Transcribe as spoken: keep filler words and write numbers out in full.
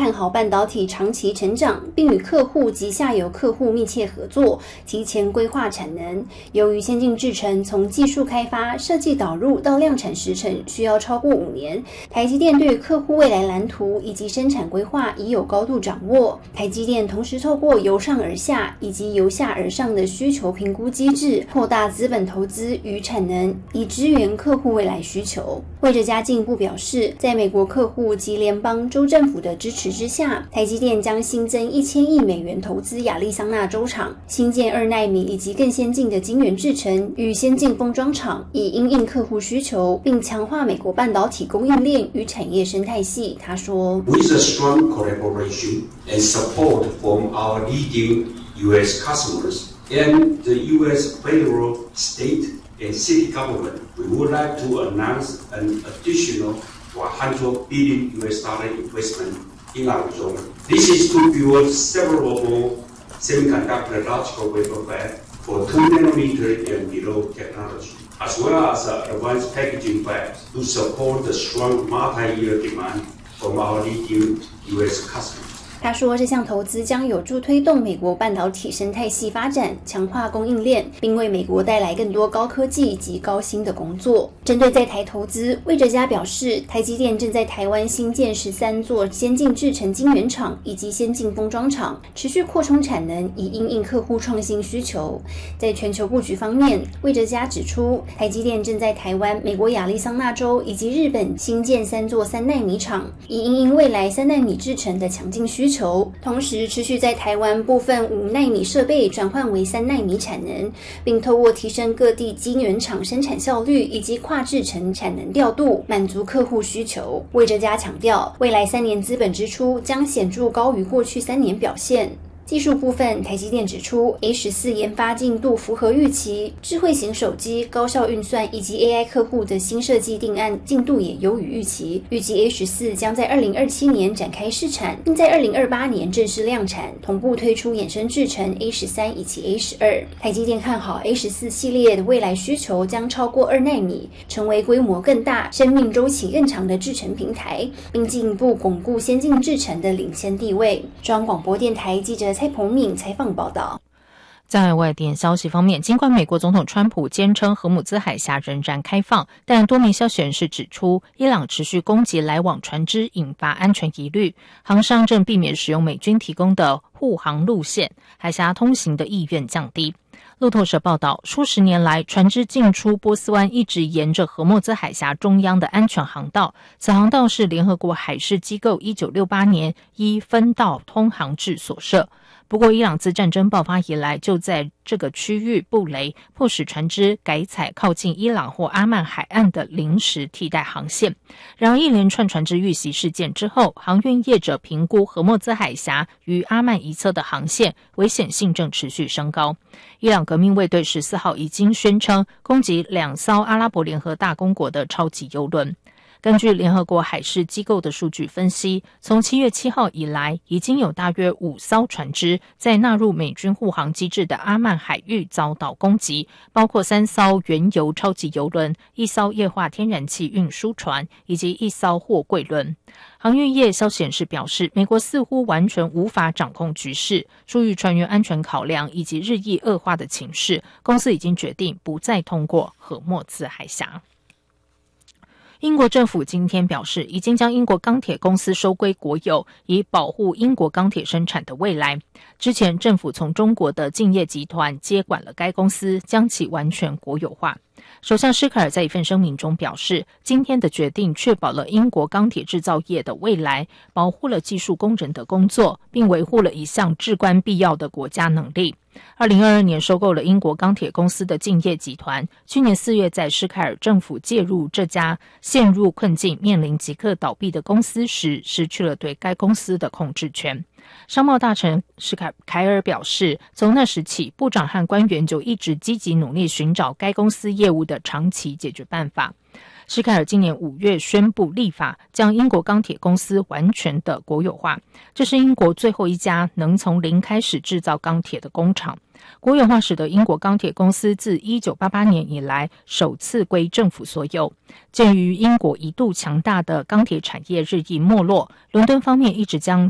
看好半导体长期成长，并与客户及下游客户密切合作，提前规划产能。由于先进制程从技术开发、设计导入到量产时程需要超过五年，台积电对于客户未来蓝图以及生产规划已有高度掌握。台积电同时透过由上而下以及由下而上的需求评估机制，扩大资本投资与产能，以支援客户未来需求。魏哲家进一步表示，在美国客户及联邦州政府的支持之下，台积电将新增一千亿美元投资亚利桑那州厂，新建二奈米以及更先进的晶圆制程与先进封装厂，以因应客户需求，并强化美国半导体供应链与产业生态系。他说 ，With a strong collaboration and support from our leading U S customers and the U S federal, state, and city government, we would like to announce an additional one hundred billion U S dollar investment in Hangzhou. This is to build several more semiconductor logical wafer fab for two nanometer and below technology, as well as advanced packaging fabs to support the strong multi-year demand from our leading U S customers. 他说，这项投资将有助推动美国半导体生态系发展，强化供应链，并为美国带来更多高科技及高薪的工作。针对在台投资，魏哲家表示，台积电正在台湾新建十三座先进制程晶圆厂以及先进封装厂，持续扩充产能，以因应客户创新需求。在全球布局方面，魏哲家指出，台积电正在台湾、美国亚利桑那州以及日本新建三座三奈米厂，以因应未来三奈米制程的强劲需求。同时持续在台湾部分五奈米设备转换为三奈米产能，并透过提升各地晶圆厂生产效率以及跨制程产能调度，满足客户需求。魏哲家强调，未来三年资本支出将显著高于过去三年表现。技术部分，台积电指出 A 十四 研发进度符合预期，智慧型手机、高效运算以及 A I 客户的新设计定案进度也优于预期。预计 A 十四 将在二零二七年展开试产，并在二零二八年正式量产，同步推出衍生制程 A 十三 以及 A 十二。台积电看好 A 十四 系列的未来需求将超过二奈米，成为规模更大、生命周期更长的制程平台，并进一步巩固先进制程的领先地位。中央广播电台记者蔡鹏敏采访报道。 在外电消息方面，尽管美国总统川普坚称荷姆兹海峡仍然开放，但多名消息人士指出，伊朗持续攻击来往船只，引发安全疑虑，航商正避免使用美军提供的护航路线，海峡通行的意愿降低。路透社报道，数十年来，船只进出波斯湾一直沿着荷默兹海峡中央的安全航道，此航道是联合国海事机构一九六八年依分道通航制所设。不过，伊朗自战争爆发以来，就在这个区域布雷，迫使船只改采靠近伊朗或阿曼海岸的临时替代航线。然而，一连串船只遇袭事件之后，航运业者评估荷默兹海峡与阿曼一侧的航线危险性正持续升高。伊朗革命卫队十四号已经宣称攻击两艘阿拉伯联合大公国的超级邮轮。根据联合国海事机构的数据分析，从七月七号以来，已经有大约五艘船只在纳入美军护航机制的阿曼海域遭到攻击，包括三艘原油超级邮轮、一艘液化天然气运输船以及一艘货柜轮。航运业消息人士表示，美国似乎完全无法掌控局势，出于船员安全考量以及日益恶化的情势，公司已经决定不再通过荷默兹海峡。英国政府今天表示，已经将英国钢铁公司收归国有，以保护英国钢铁生产的未来。之前政府从中国的敬业集团接管了该公司，将其完全国有化。首相施克尔在一份声明中表示，今天的决定确保了英国钢铁制造业的未来，保护了技术工人的工作，并维护了一项至关必要的国家能力。二零二二年收购了英国钢铁公司的敬业集团，去年四月在施凯尔政府介入这家陷入困境、面临即刻倒闭的公司时，失去了对该公司的控制权。商贸大臣施凯尔表示，从那时起，部长和官员就一直积极努力寻找该公司业务的长期解决办法。施凯尔今年五月宣布立法，将英国钢铁公司完全的国有化，这是英国最后一家能从零开始制造钢铁的工厂。国有化使得英国钢铁公司自一九八八年以来首次归政府所有。鉴于英国一度强大的钢铁产业日益没落，伦敦方面一直将